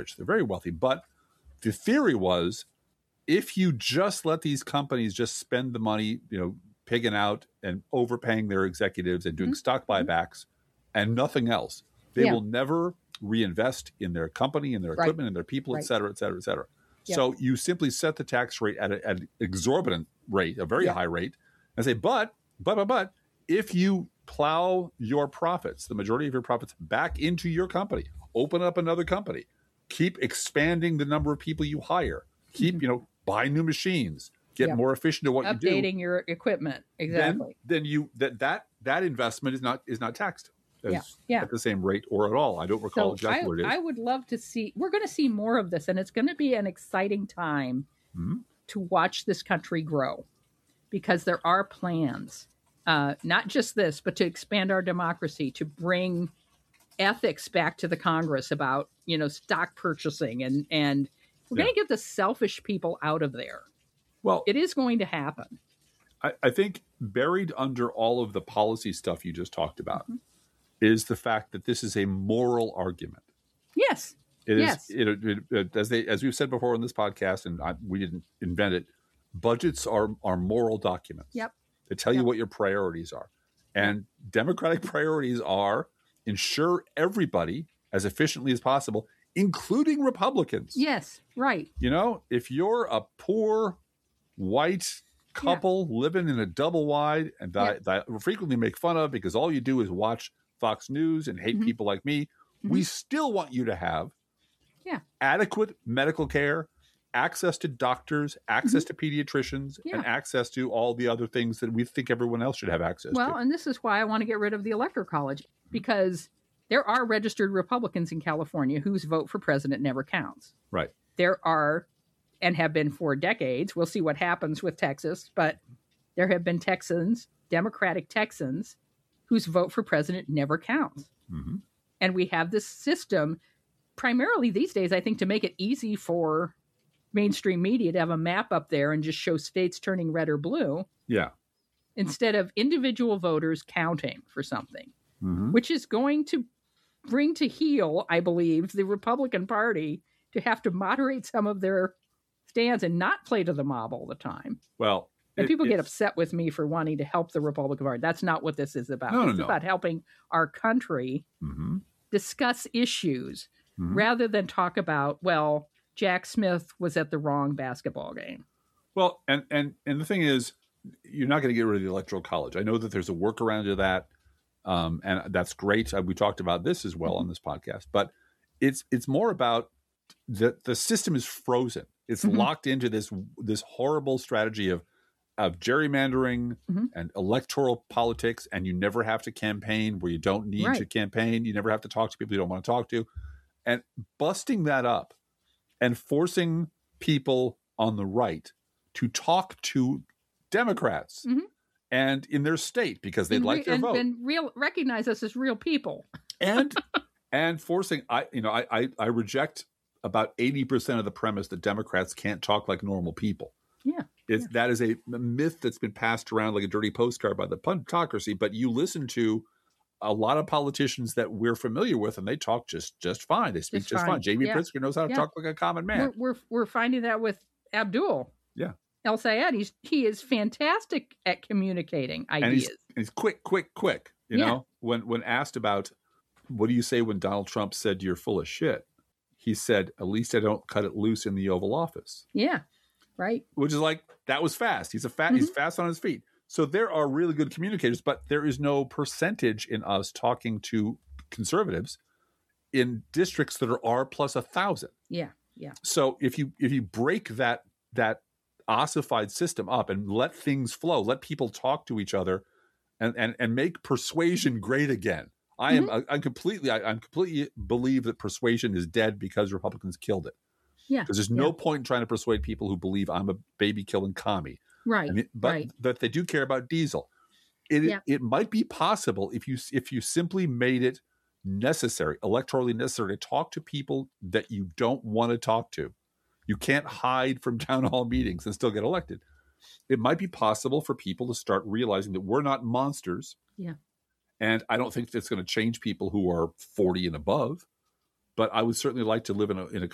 rich. They're very wealthy. But the theory was, if you just let these companies just spend the money, pigging out and overpaying their executives and doing stock buybacks and nothing else, they will never reinvest in their company, in their equipment, in their people, et cetera, et cetera, et cetera. Yeah. So you simply set the tax rate at an exorbitant rate, a very high rate, and say, but, if you plow your profits, the majority of your profits, back into your company, open up another company, keep expanding the number of people you hire, keep, buy new machines, get more efficient at what you do. Updating your equipment. Exactly. Then you that investment is not taxed at the same rate or at all. I don't recall exactly what it is. I would love to see, we're going to see more of this, and it's going to be an exciting time to watch this country grow, because there are plans, not just this, but to expand our democracy, to bring ethics back to the Congress about, stock purchasing, and we're going to get the selfish people out of there. Well, it is going to happen. I think buried under all of the policy stuff you just talked about is the fact that this is a moral argument. Yes. It is, as we've said before on this podcast, and we didn't invent it, budgets are moral documents. Yep. They tell you what your priorities are. And Democratic priorities are ensure everybody as efficiently as possible, including Republicans. Yes, right. If you're a poor white couple living in a double wide and that frequently make fun of because all you do is watch Fox News and hate people like me, we still want you to have adequate medical care, access to doctors, access to pediatricians, and access to all the other things that we think everyone else should have access to. Well, and this is why I want to get rid of the Electoral College, because there are registered Republicans in California whose vote for president never counts. Right. There are, and have been for decades, we'll see what happens with Texas, but there have been Democratic Texans, whose vote for president never counts. And we have this system, primarily these days, I think, to make it easy for mainstream media to have a map up there and just show states turning red or blue. Yeah. Instead of individual voters counting for something, which is going to bring to heel, I believe, the Republican Party to have to moderate some of their stands and not play to the mob all the time. Well, and people get upset with me for wanting to help the Republican Party. That's not what this is about. It's about helping our country discuss issues rather than talk about, well, Jack Smith was at the wrong basketball game. Well, and the thing is, you're not going to get rid of the Electoral College. I know that there's a workaround to that, and that's great. We talked about this as well on this podcast, but it's more about the system is frozen. It's locked into this horrible strategy of gerrymandering and electoral politics, and you never have to campaign where you don't need to campaign. You never have to talk to people you don't want to talk to, and busting that up and forcing people on the right to talk to Democrats and in their state because they'd like their vote and recognize us as real people, and forcing. I reject about 80% of the premise that Democrats can't talk like normal people. That is a myth that's been passed around like a dirty postcard by the plutocracy. But you listen to a lot of politicians that we're familiar with, and they talk just fine. They speak just fine. Jamie Pritzker knows how to talk like a common man. We're finding that with Abdul. El Sayed, he is fantastic at communicating ideas. And he's quick. You know, when asked about what do you say when Donald Trump said you're full of shit, he said, at least I don't cut it loose in the Oval Office. Yeah, right. Which is like, that was fast. He's he's fast on his feet. So there are really good communicators, but there is no percentage in us talking to conservatives in districts that are R plus 1,000. Yeah. So if you break that ossified system up and let things flow, let people talk to each other, and make persuasion great again. I completely believe that persuasion is dead because Republicans killed it. Yeah, because there's no point in trying to persuade people who believe I'm a baby killing commie. Right. But that they do care about diesel. It might be possible if you simply made it necessary, electorally necessary, to talk to people that you don't want to talk to. You can't hide from town hall meetings and still get elected. It might be possible for people to start realizing that we're not monsters. Yeah. And I don't think that's going to change people who are 40 and above. But I would certainly like to live in a